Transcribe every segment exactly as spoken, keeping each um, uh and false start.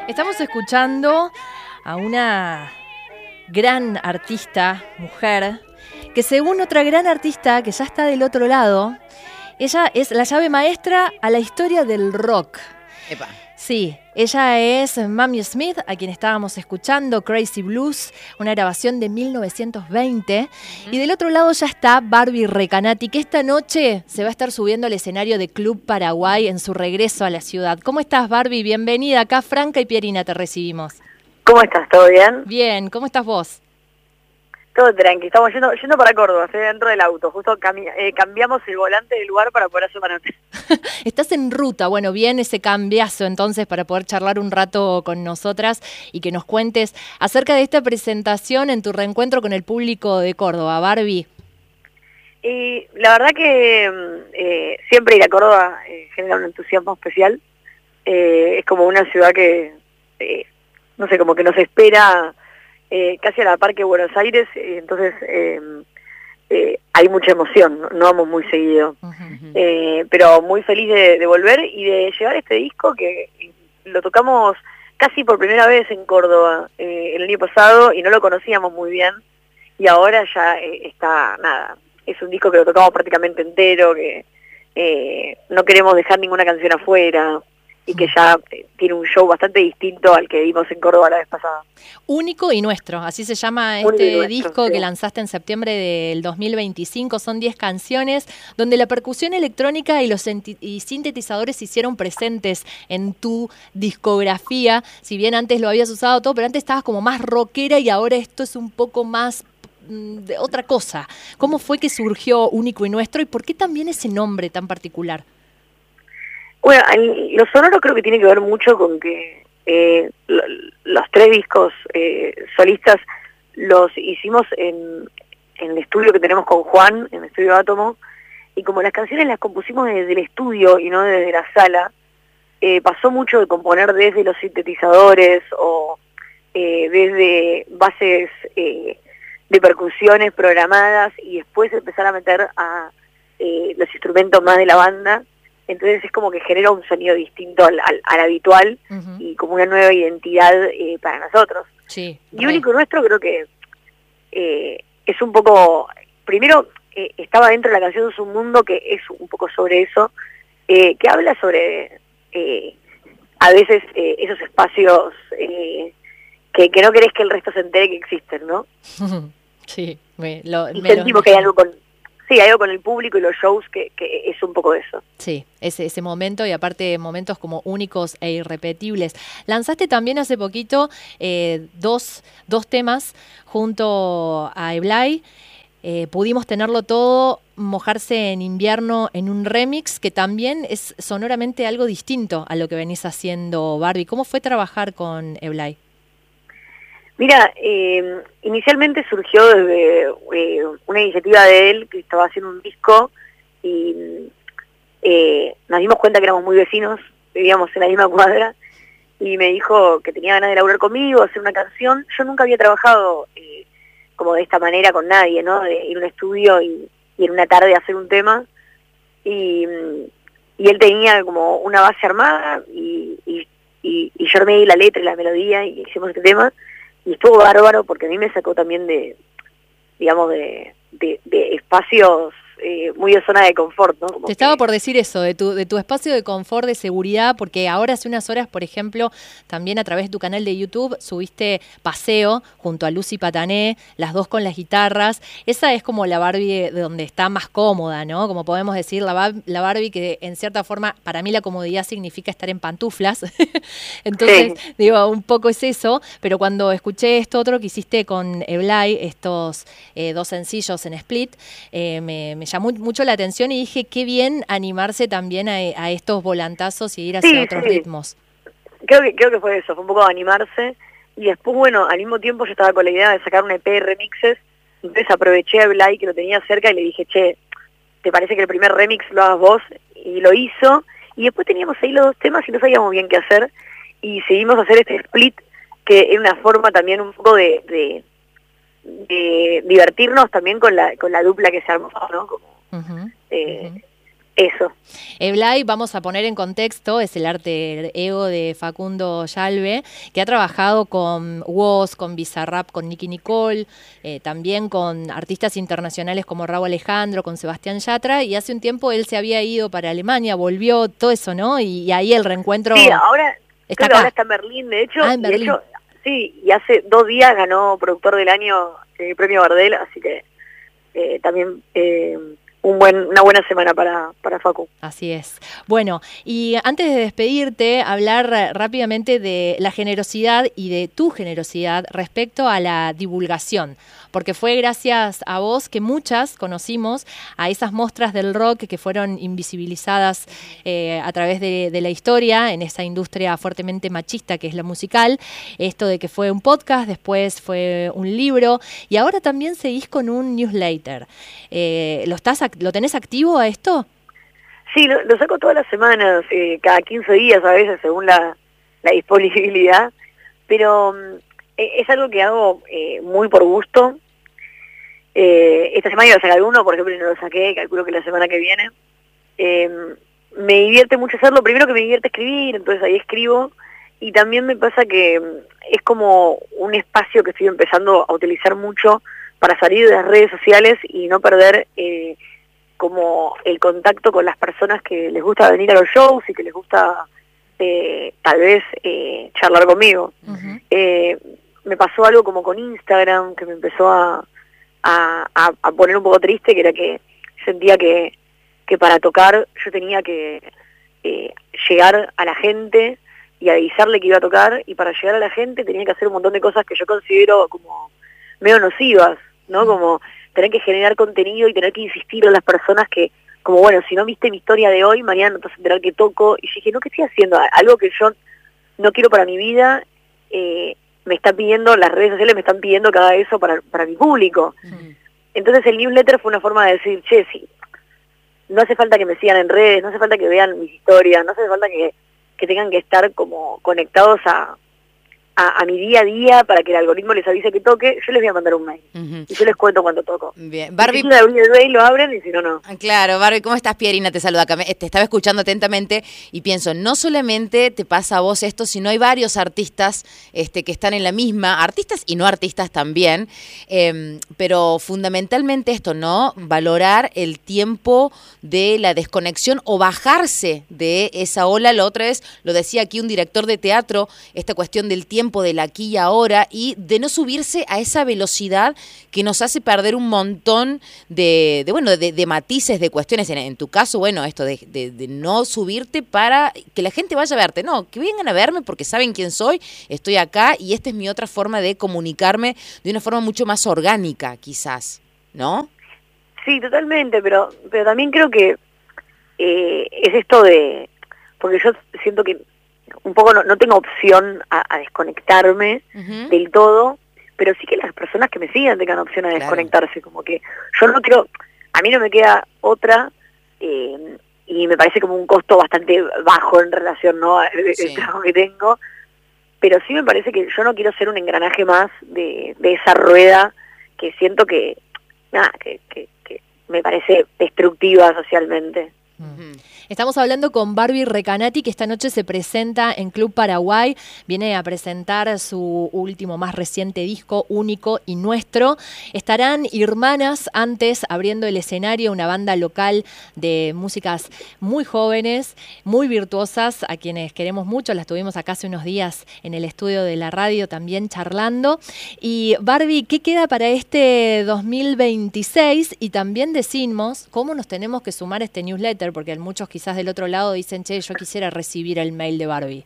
Estamos escuchando a una gran artista, mujer, que según otra gran artista que ya está del otro lado, ella es la llave maestra a la historia del rock. Epa. Sí, ella es Mamie Smith, a quien estábamos escuchando, Crazy Blues, una grabación de mil novecientos veinte. Uh-huh. Y del otro lado ya está Barbie Recanati, que esta noche se va a estar subiendo al escenario de Club Paraguay en su regreso a la ciudad. ¿Cómo estás, Barbie? Bienvenida. Acá Franca y Pierina te recibimos. ¿Cómo estás? ¿Todo bien? Bien. ¿Cómo estás vos? Todo tranqui, estamos yendo, yendo para Córdoba, estoy dentro del auto, justo cami eh, cambiamos el volante del lugar para poder hacer una nota. Estás en ruta, bueno, bien ese cambiazo entonces para poder charlar un rato con nosotras y que nos cuentes acerca de esta presentación en tu reencuentro con el público de Córdoba, Barbie. Y la verdad que eh, siempre ir a Córdoba eh, genera un entusiasmo especial, eh, es como una ciudad que, eh, no sé, como que nos espera... Eh, casi a la par que Buenos Aires, eh, entonces eh, eh, hay mucha emoción, no, no vamos muy seguido, uh-huh. eh, pero muy feliz de, de volver y de llevar este disco que lo tocamos casi por primera vez en Córdoba eh, el año pasado y no lo conocíamos muy bien y ahora ya eh, está, nada, es un disco que lo tocamos prácticamente entero, que eh, no queremos dejar ninguna canción afuera. Y que ya tiene un show bastante distinto al que vimos en Córdoba la vez pasada. Único y nuestro, así se llama este nuestro, disco sí. que lanzaste en septiembre del dos mil veinticinco. Son diez canciones donde la percusión electrónica y los y sintetizadores se hicieron presentes en tu discografía. Si bien antes lo habías usado todo, pero antes estabas como más rockera y ahora esto es un poco más de otra cosa. ¿Cómo fue que surgió Único y Nuestro y por qué también ese nombre tan particular? Bueno, lo sonoro creo que tiene que ver mucho con que eh, los tres discos eh, solistas los hicimos en, en el estudio que tenemos con Juan, en el estudio Átomo, y como las canciones las compusimos desde el estudio y no desde la sala, eh, pasó mucho de componer desde los sintetizadores o eh, desde bases eh, de percusiones programadas y después empezar a meter a eh, los instrumentos más de la banda. Entonces es como que genera un sonido distinto al, al, al habitual uh-huh. y como una nueva identidad eh, para nosotros. Sí, y Único y Nuestro creo que eh, es un poco, primero eh, estaba dentro de la canción Es un Mundo que es un poco sobre eso, eh, que habla sobre eh, a veces eh, esos espacios eh, que, que no querés que el resto se entere que existen, ¿no? Sí, me, lo, y me sentimos lo que hay algo con... Sí, hay algo con el público y los shows que, que es un poco eso. Sí, ese, ese momento y aparte momentos como únicos e irrepetibles. Lanzaste también hace poquito eh, dos, dos temas junto a Eblay. Eh, pudimos tenerlo todo, Mojarse en Invierno en un remix que también es sonoramente algo distinto a lo que venís haciendo, Barbie. ¿Cómo fue trabajar con Eblay? Mira, eh, inicialmente surgió desde eh, una iniciativa de él que estaba haciendo un disco y eh, nos dimos cuenta que éramos muy vecinos, vivíamos en la misma cuadra y me dijo que tenía ganas de laburar conmigo, hacer una canción. Yo nunca había trabajado eh, como de esta manera con nadie, ¿no? De ir a un estudio y, y en una tarde hacer un tema y, y él tenía como una base armada y, y, y, y yo armé la letra y la melodía y hicimos este tema. Y estuvo bárbaro porque a mí me sacó también de, digamos, de, de, de espacios eh, muy de zona de confort, ¿no? Como Te estaba que... por decir eso, de tu, de tu espacio de confort, de seguridad, porque ahora hace unas horas, por ejemplo, también a través de tu canal de YouTube subiste Paseo junto a Lucy Patané, las dos con las guitarras. Esa es como la Barbie de donde está más cómoda, ¿no? Como podemos decir, la, la Barbie que en cierta forma, para mí la comodidad significa estar en pantuflas. Entonces, sí. digo, un poco es eso, pero cuando escuché esto otro que hiciste con Eblay, estos eh, dos sencillos en Split, eh, me, me llamó mucho la atención y dije, qué bien animarse también a, a estos volantazos y ir hacia sí, otros sí. ritmos. Creo que, creo que fue eso, fue un poco animarse y después, bueno, al mismo tiempo yo estaba con la idea de sacar un E P de remixes, entonces aproveché a Blay que lo tenía cerca y le dije, che, ¿te parece que el primer remix lo hagas vos? Y lo hizo, y después teníamos ahí los dos temas y no sabíamos bien qué hacer y seguimos a hacer este split que es una forma también un poco de... de de divertirnos también con la con la dupla que se armó, ¿no? Como, uh-huh, eh, uh-huh. Eso. Eblay, vamos a poner en contexto, es el arte ego de Facundo Yalve, que ha trabajado con Woz, con Bizarrap, con Nicki Nicole, eh, también con artistas internacionales como Rauw Alejandro, con Sebastián Yatra, y hace un tiempo él se había ido para Alemania, volvió, todo eso, ¿no? Y, y ahí el reencuentro sí, ahora, está creo que acá. ahora está en Berlín, de hecho, Ah, en y de Berlín. hecho, sí, y hace dos días ganó Productor del Año el Premio Gardel, así que eh, también... Eh, Un buen, una buena semana para, para Facu. Así es. Bueno, y antes de despedirte, hablar rápidamente de la generosidad y de tu generosidad respecto a la divulgación, porque fue gracias a vos que muchas conocimos a esas mostras del rock que fueron invisibilizadas eh, a través de, de la historia en esa industria fuertemente machista que es la musical. Esto de que fue un podcast, después fue un libro y ahora también seguís con un newsletter. Eh, ¿lo estás ¿Lo tenés activo a esto? Sí, lo, lo saco todas las semanas, eh, cada quince días a veces, según la, la disponibilidad, pero um, es algo que hago eh, muy por gusto. Eh, esta semana iba a sacar uno, por ejemplo, y no lo saqué, calculo que la semana que viene. Eh, me divierte mucho hacerlo, primero que me divierte escribir, entonces ahí escribo, y también me pasa que es como un espacio que estoy empezando a utilizar mucho para salir de las redes sociales y no perder... Eh, como el contacto con las personas que les gusta venir a los shows y que les gusta eh, tal vez eh, charlar conmigo. Uh-huh. Eh, me pasó algo como con Instagram, que me empezó a, a, a poner un poco triste, que era que sentía que, que para tocar yo tenía que eh, llegar a la gente y avisarle que iba a tocar, y para llegar a la gente tenía que hacer un montón de cosas que yo considero como medio nocivas, ¿no? Uh-huh. Como tener que generar contenido y tener que insistir a las personas que, como bueno, si no viste mi historia de hoy, mañana no te vas a enterar que toco. Y yo dije, no, ¿qué estoy haciendo? Algo que yo no quiero para mi vida, eh, me está pidiendo, las redes sociales me están pidiendo cada eso para, para mi público. Uh-huh. Entonces el newsletter fue una forma de decir, che, sí, no hace falta que me sigan en redes, no hace falta que vean mis historias, no hace falta que, que tengan que estar como conectados a... A, a mi día a día para que el algoritmo les avise que toque, yo les voy a mandar un mail. Uh-huh. Y yo les cuento cuando toco. Bien. Barbie, si quieren abrir el mail, lo abren, y si no, no. Claro, Barbie, ¿cómo estás? Pierina te saluda acá. Te estaba escuchando atentamente y pienso, no solamente te pasa a vos esto, sino hay varios artistas este, que están en la misma, artistas y no artistas también, eh, pero fundamentalmente esto, ¿no? Valorar el tiempo de la desconexión o bajarse de esa ola. La otra vez lo decía aquí un director de teatro, esta cuestión del tiempo del aquí y ahora, y de no subirse a esa velocidad que nos hace perder un montón de, de bueno, de, de matices, de cuestiones. En, en tu caso, bueno, esto de, de, de no subirte para que la gente vaya a verte, no, que vengan a verme porque saben quién soy, estoy acá y esta es mi otra forma de comunicarme de una forma mucho más orgánica, quizás, ¿no? Sí, totalmente, pero, pero también creo que eh, es esto de, porque yo siento que un poco no, no tengo opción a, a desconectarme uh-huh. del todo, pero sí que las personas que me sigan tengan opción a claro. desconectarse, como que yo no quiero, a mí no me queda otra, eh, y me parece como un costo bastante bajo en relación, ¿no?, al sí. trabajo que tengo, pero sí me parece que yo no quiero ser un engranaje más de, de esa rueda que siento que, nada, que, que, que me parece destructiva socialmente. Uh-huh. Estamos hablando con Barbie Recanati, que esta noche se presenta en Club Paraguay. Viene a presentar su último, más reciente disco, Único y Nuestro. Estarán Hermanas antes abriendo el escenario, una banda local de músicas muy jóvenes, muy virtuosas, a quienes queremos mucho. Las tuvimos acá hace unos días en el estudio de la radio también charlando. Y Barbie, ¿qué queda para este dos mil veintiséis? Y también decimos cómo nos tenemos que sumar a este newsletter, porque muchos quizás del otro lado dicen, che, yo quisiera recibir el mail de Barbie.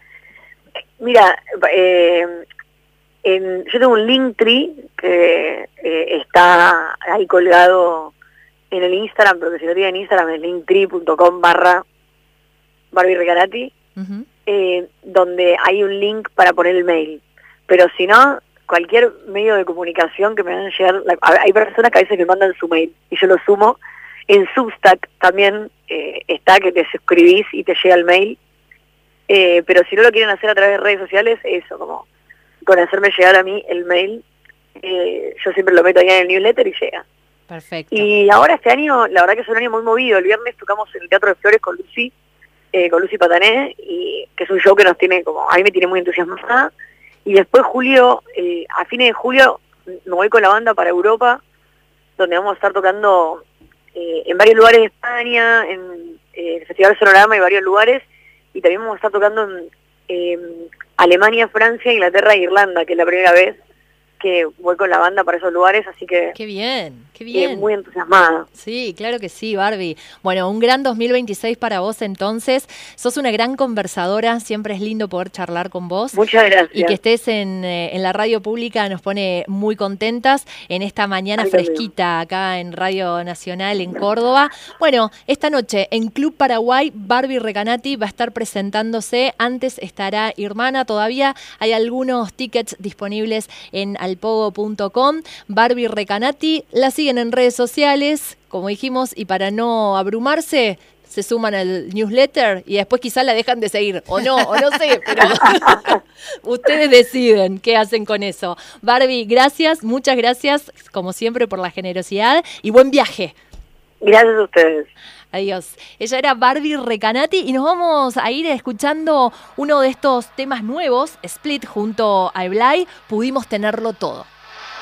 Mira, eh, en, yo tengo un Linktree que eh, está ahí colgado en el Instagram, pero que si lo tienen en Instagram es linktree.com barra Barbie Recanati, uh-huh. eh, donde hay un link para poner el mail. Pero si no, cualquier medio de comunicación que me hagan llegar, la, hay personas que a veces me mandan su mail y yo lo sumo. En Substack también eh, está que te suscribís y te llega el mail, eh, pero si no lo quieren hacer a través de redes sociales, eso, como con hacerme llegar a mí el mail, eh, yo siempre lo meto ahí en el newsletter y llega. Perfecto. Y ahora este año, la verdad que es un año muy movido. El viernes tocamos en el Teatro de Flores con Lucy, eh, con Lucy Patané, y que es un show que nos tiene como, a mí me tiene muy entusiasmada. Y después julio, eh, a fines de julio, me voy con la banda para Europa, donde vamos a estar tocando eh, en varios lugares de España, en eh, el Festival Sonorama y varios lugares, y también vamos a estar tocando en eh, Alemania, Francia, Inglaterra e Irlanda, que es la primera vez que voy con la banda para esos lugares, así que... Qué bien, qué bien. Eh, muy entusiasmada. Sí, claro que sí, Barbie. Bueno, un gran dos mil veintiséis para vos entonces. Sos una gran conversadora, siempre es lindo poder charlar con vos. Muchas gracias. Y que estés en, eh, en la radio pública nos pone muy contentas en esta mañana Ay, fresquita acá en Radio Nacional en Córdoba. Bueno, esta noche en Club Paraguay, Barbie Recanati va a estar presentándose. Antes estará Hermana, todavía hay algunos tickets disponibles en alpogo punto com. Barbie Recanati, la siguen en redes sociales, como dijimos, y para no abrumarse, se suman al newsletter y después quizás la dejan de seguir, o no, o no sé, pero ustedes deciden qué hacen con eso. Barbie, gracias, muchas gracias, como siempre, por la generosidad y buen viaje. Gracias a ustedes. Adiós. Ella era Barbie Recanati y nos vamos a ir escuchando uno de estos temas nuevos, Split junto a Eblay, Pudimos Tenerlo Todo.